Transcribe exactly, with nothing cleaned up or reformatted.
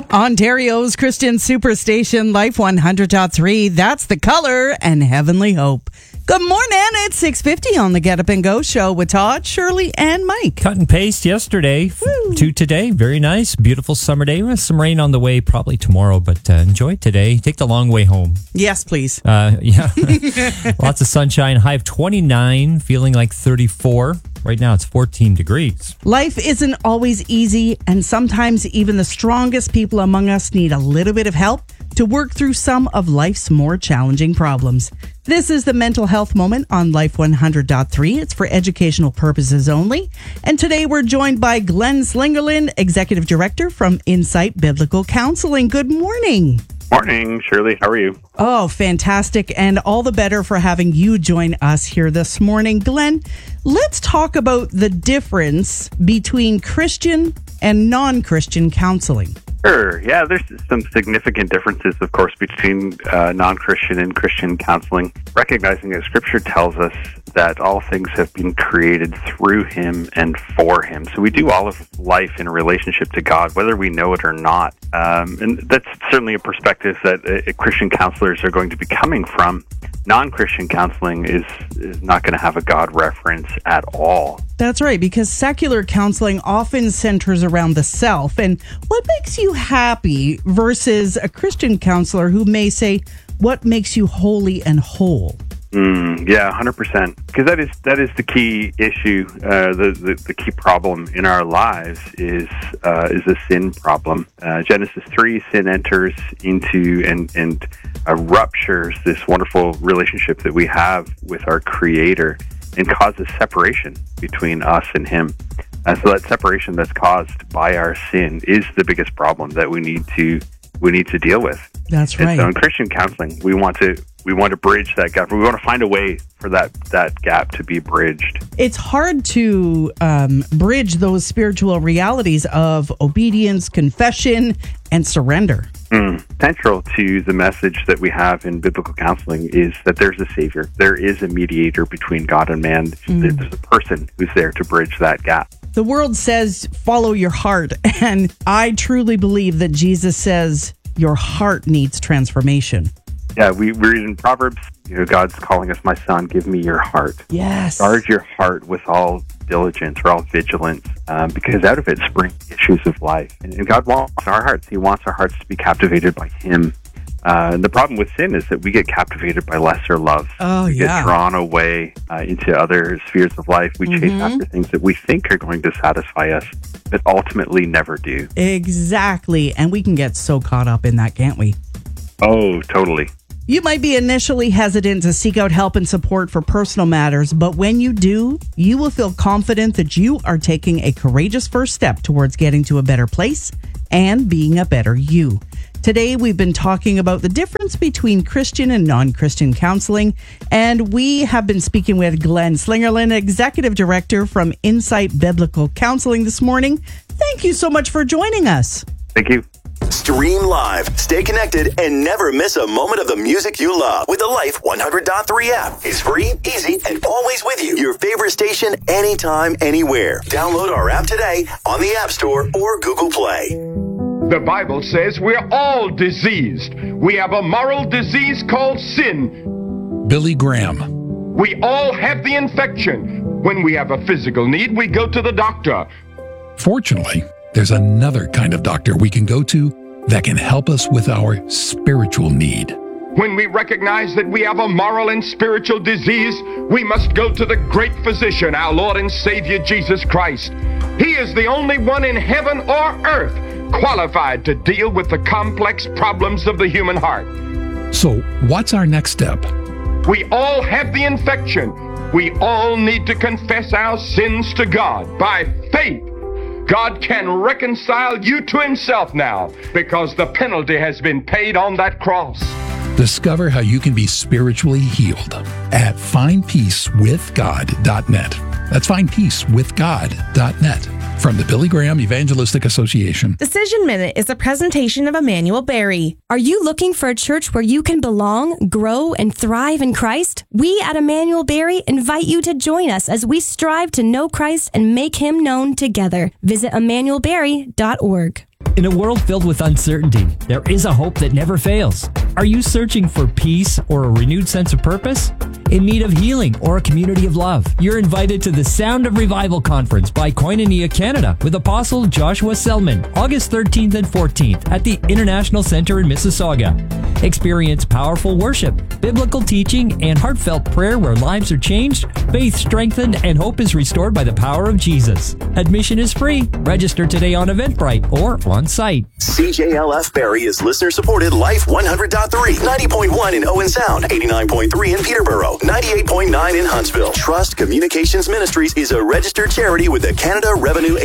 Ontario's Christian Superstation, Life one hundred point three. That's The Color and Heavenly Hope. Good morning. It's six fifty on the Get Up and Go show with Todd, Shirley, and Mike. Cut and paste yesterday Woo. to today. Very nice. Beautiful summer day with some rain on the way probably tomorrow, but uh, enjoy today. Take the long way home. Yes, please. Uh, yeah. Lots of sunshine. High of twenty-nine, feeling like thirty-four. Right now it's fourteen degrees. Life isn't always easy, and sometimes even the strongest people among us need a little bit of help to work through some of life's more challenging problems. This is the Mental Health Moment on Life one hundred point three. It's for educational purposes only. And today we're joined by Glenn Slingerland, Executive Director from Insight Biblical Counseling. Good morning. Morning, Shirley. How are you? Oh, fantastic. And all the better for having you join us here this morning. Glenn, let's talk about the difference between Christian and non-Christian counseling. Sure. Yeah, there's some significant differences, of course, between uh, non-Christian and Christian counseling. Recognizing that Scripture tells us that all things have been created through Him and for Him. So we do all of life in relationship to God, whether we know it or not. Um, and that's certainly a perspective that uh, Christian counselors are going to be coming from. Non-Christian counseling is, is not going to have a God reference at all. That's right, because secular counseling often centers around the self and what makes you happy versus a Christian counselor who may say, what makes you holy and whole? Mm, yeah, one hundred percent. Because that is that is the key issue, uh, the, the the key problem in our lives is uh, is a sin problem. Uh, Genesis three, sin enters into and and uh, ruptures this wonderful relationship that we have with our Creator and causes separation between us and Him. Uh, so that separation that's caused by our sin is the biggest problem that we need to we need to deal with. That's right. And so in Christian counseling, we want to we want to bridge that gap. We want to find a way for that that gap to be bridged. It's hard to um, bridge those spiritual realities of obedience, confession, and surrender. Mm. Central to the message that we have in biblical counseling is that there's a Savior. There is a mediator between God and man. Mm. There's a person who's there to bridge that gap. The world says, follow your heart. And I truly believe that Jesus says, your heart needs transformation. Yeah, we read in Proverbs, you know, God's calling us, my son, give me your heart. Yes. Guard your heart with all diligence or all vigilance, um, because out of it spring issues of life. And, and God wants our hearts. He wants our hearts to be captivated by Him. Uh, and the problem with sin is that we get captivated by lesser loves. Oh, we yeah. get drawn away uh, into other spheres of life. We mm-hmm. chase after things that we think are going to satisfy us, but ultimately never do. Exactly. And we can get so caught up in that, can't we? Oh, totally. You might be initially hesitant to seek out help and support for personal matters, but when you do, you will feel confident that you are taking a courageous first step towards getting to a better place and being a better you. Today, we've been talking about the difference between Christian and non-Christian counseling, and we have been speaking with Glenn Slingerland, Executive Director from Insight Biblical Counseling this morning. Thank you so much for joining us. Thank you. Stream live, stay connected, and never miss a moment of the music you love with the Life one hundred point three app. It's free, easy, and always with you. Your favorite station, anytime, anywhere. Download our app today on the App Store or Google Play. The Bible says we're all diseased. We have a moral disease called sin. Billy Graham. We all have the infection. When we have a physical need, we go to the doctor. Fortunately, there's another kind of doctor we can go to that can help us with our spiritual need. When we recognize that we have a moral and spiritual disease, we must go to the great physician, our Lord and Savior, Jesus Christ. He is the only one in heaven or earth qualified to deal with the complex problems of the human heart. So, what's our next step? We all have the infection. We all need to confess our sins to God by faith. God can reconcile you to Himself now because the penalty has been paid on that cross. Discover how you can be spiritually healed at find peace with god dot net. That's find peace with god dot net. From the Billy Graham Evangelistic Association. Decision Minute is a presentation of Emmanuel Berry. Are you looking for a church where you can belong, grow, and thrive in Christ? We at Emmanuel Berry invite you to join us as we strive to know Christ and make Him known together. Visit emmanuel berry dot org. In a world filled with uncertainty, there is a hope that never fails. Are you searching for peace or a renewed sense of purpose? In need of healing or a community of love? You're invited to the Sound of Revival Conference by Koinonia Canada with Apostle Joshua Selman, August thirteenth and fourteenth at the International Center in Mississauga. Experience powerful worship, biblical teaching, and heartfelt prayer where lives are changed, faith strengthened, and hope is restored by the power of Jesus. Admission is free. Register today on Eventbrite or on site. C J L F Barrie is listener-supported Life one hundred point three, ninety point one in Owen Sound, eighty-nine point three in Peterborough, ninety-eight point nine in Huntsville. Trust Communications Ministries is a registered charity with the Canada Revenue